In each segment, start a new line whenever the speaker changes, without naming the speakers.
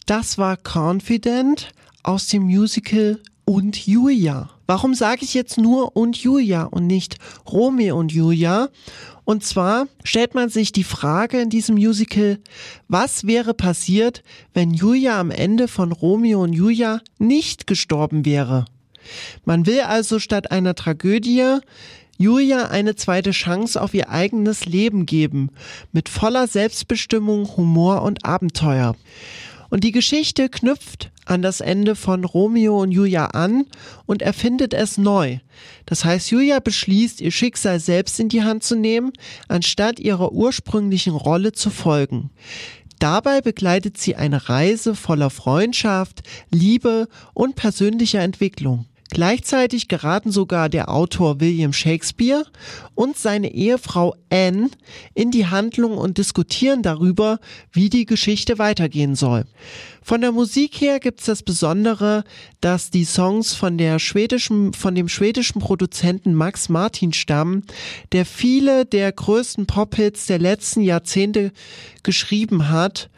Das war Confident aus dem Musical Und Julia. Warum sage ich jetzt nur Und Julia und nicht Romeo und Julia? Und zwar stellt man sich die Frage in diesem Musical, was wäre passiert, wenn Julia am Ende von Romeo und Julia nicht gestorben wäre? Man will also statt einer Tragödie Julia eine zweite Chance auf ihr eigenes Leben geben, mit voller Selbstbestimmung, Humor und Abenteuer. Und die Geschichte knüpft an das Ende von Romeo und Julia an und erfindet es neu. Das heißt, Julia beschließt, ihr Schicksal selbst in die Hand zu nehmen, anstatt ihrer ursprünglichen Rolle zu folgen. Dabei begleitet sie eine Reise voller Freundschaft, Liebe und persönlicher Entwicklung. Gleichzeitig geraten sogar der Autor William Shakespeare und seine Ehefrau Anne in die Handlung und diskutieren darüber, wie die Geschichte weitergehen soll. Von der Musik her gibt's das Besondere, dass die Songs von dem schwedischen Produzenten Max Martin stammen, der viele der größten Pop-Hits der letzten Jahrzehnte geschrieben hat.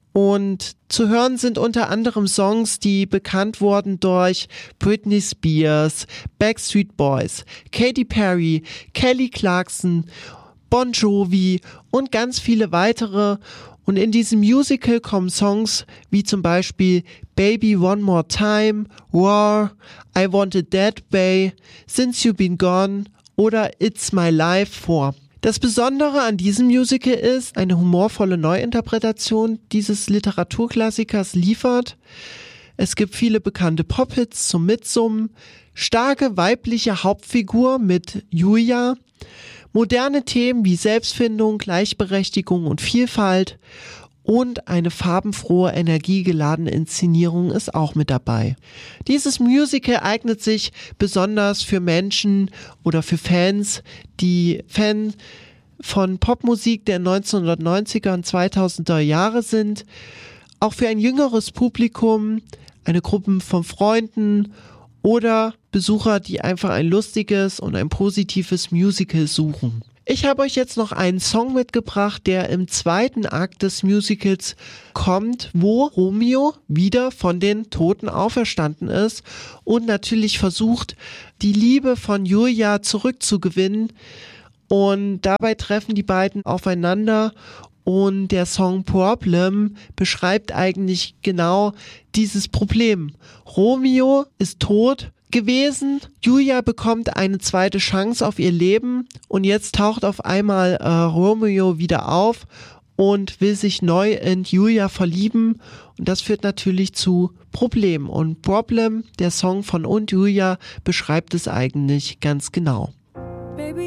Und zu hören sind unter anderem Songs, die bekannt wurden durch Britney Spears, Backstreet Boys, Katy Perry, Kelly Clarkson, Bon Jovi und ganz viele weitere. Und in diesem Musical kommen Songs wie zum Beispiel Baby One More Time, War, I Want It That Way, Since You've Been Gone oder It's My Life vor. Das Besondere an diesem Musical ist, eine humorvolle Neuinterpretation dieses Literaturklassikers liefert. Es gibt viele bekannte Pop-Hits zum Mitsummen, starke weibliche Hauptfigur mit Julia, moderne Themen wie Selbstfindung, Gleichberechtigung und Vielfalt und eine farbenfrohe, energiegeladene Inszenierung ist auch mit dabei. Dieses Musical eignet sich besonders für Menschen oder für Fans, die Fan von Popmusik der 1990er und 2000er Jahre sind, auch für ein jüngeres Publikum, eine Gruppe von Freunden oder Besucher, die einfach ein lustiges und ein positives Musical suchen. Ich habe euch jetzt noch einen Song mitgebracht, der im zweiten Akt des Musicals kommt, wo Romeo wieder von den Toten auferstanden ist und natürlich versucht, die Liebe von Julia zurückzugewinnen. Und dabei treffen die beiden aufeinander und der Song Problem beschreibt eigentlich genau dieses Problem. Romeo ist tot gewesen, Julia bekommt eine zweite Chance auf ihr Leben und jetzt taucht auf einmal Romeo wieder auf und will sich neu in Julia verlieben und das führt natürlich zu Problemen und Problem, der Song von Und Julia, beschreibt es eigentlich ganz genau.